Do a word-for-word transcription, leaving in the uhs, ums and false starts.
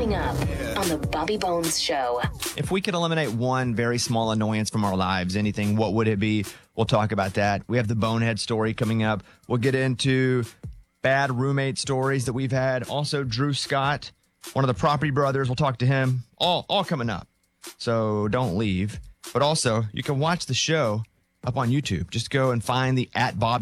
Coming up on the Bobby Bones Show. If we could eliminate one very small annoyance from our lives, anything, what would it be? We'll talk about that. We have the Bonehead story coming up. We'll get into bad roommate stories that we've had. Also, Drew Scott, one of the Property Brothers. We'll talk to him. All, all coming up. So don't leave. But also, you can watch the show up on YouTube. Just go and find the at Bobby